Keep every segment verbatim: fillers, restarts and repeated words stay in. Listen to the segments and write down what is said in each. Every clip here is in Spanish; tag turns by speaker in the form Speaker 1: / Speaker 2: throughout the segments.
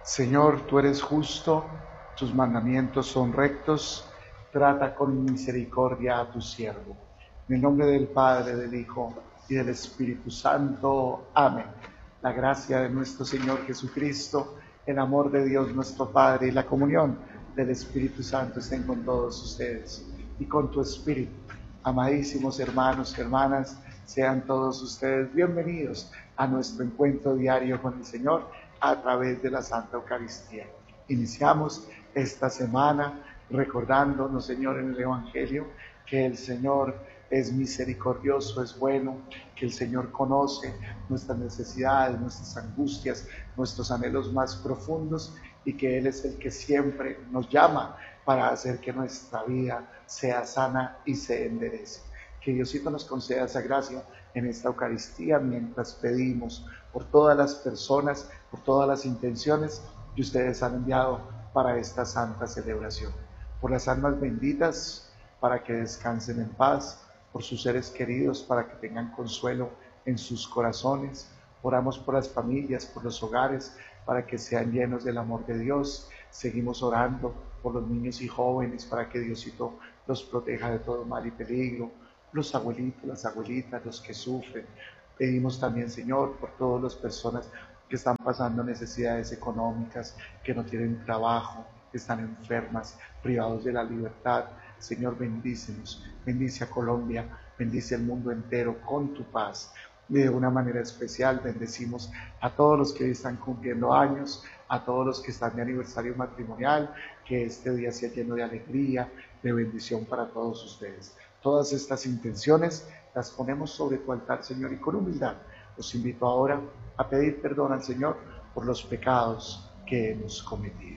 Speaker 1: Señor, tú eres justo, tus mandamientos son rectos, trata con misericordia a tu siervo. En el nombre del Padre, del Hijo y del Espíritu Santo. Amén. La gracia de nuestro Señor Jesucristo, el amor de Dios nuestro Padre y la comunión del Espíritu Santo estén con todos ustedes y con tu Espíritu. Amadísimos hermanos y hermanas, sean todos ustedes bienvenidos a nuestro encuentro diario con el Señor a través de la Santa Eucaristía. Iniciamos esta semana recordándonos, Señor, en el Evangelio, que el Señor es misericordioso, es bueno, que el Señor conoce nuestras necesidades, nuestras angustias, nuestros anhelos más profundos y que Él es el que siempre nos llama para hacer que nuestra vida sea sana y se enderece. Que Diosito nos conceda esa gracia en esta Eucaristía mientras pedimos por todas las personas, por todas las intenciones que ustedes han enviado para esta santa celebración. Por las almas benditas, para que descansen en paz, por sus seres queridos, para que tengan consuelo en sus corazones. Oramos por las familias, por los hogares, para que sean llenos del amor de Dios. Seguimos orando por los niños y jóvenes, para que Diosito los proteja de todo mal y peligro. Los abuelitos, las abuelitas, los que sufren. Pedimos también, Señor, por todas las personas que están pasando necesidades económicas, que no tienen trabajo, que están enfermas, privados de la libertad. Señor, bendícenos, bendice a Colombia, bendice el mundo entero con tu paz. Y de una manera especial bendecimos a todos los que hoy están cumpliendo años, a todos los que están de aniversario matrimonial, que este día sea lleno de alegría, de bendición para todos ustedes. Todas estas intenciones las ponemos sobre tu altar, Señor, y con humildad los invito ahora a pedir perdón al Señor por los pecados que hemos cometido.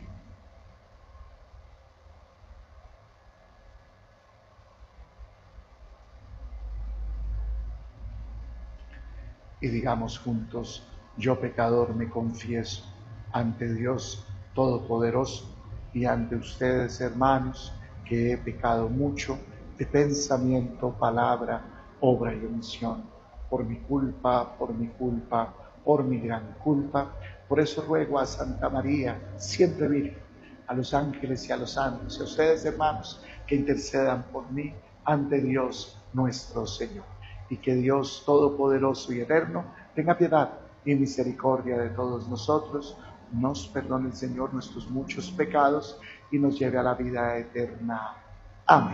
Speaker 1: Y digamos juntos: yo pecador me confieso ante Dios Todopoderoso y ante ustedes, hermanos, que he pecado mucho de pensamiento, palabra, obra y omisión, por mi culpa, por mi culpa, por mi gran culpa. Por eso ruego a Santa María, siempre Virgen, a los ángeles y a los santos, y a ustedes, hermanos, que intercedan por mí ante Dios nuestro Señor. Y que Dios Todopoderoso y Eterno tenga piedad y misericordia de todos nosotros, nos perdone el Señor nuestros muchos pecados y nos lleve a la vida eterna. Amén.